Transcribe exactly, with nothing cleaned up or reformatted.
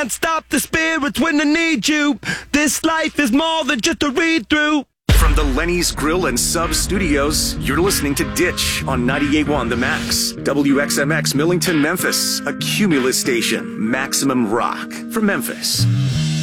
can't stop the spirits when I need you. This life is more than just a read-through. From the Lenny's Grill and Sub Studios, you're listening to Ditch on ninety-eight point one The Max. W X M X Millington, Memphis. A Cumulus station. Maximum rock from Memphis.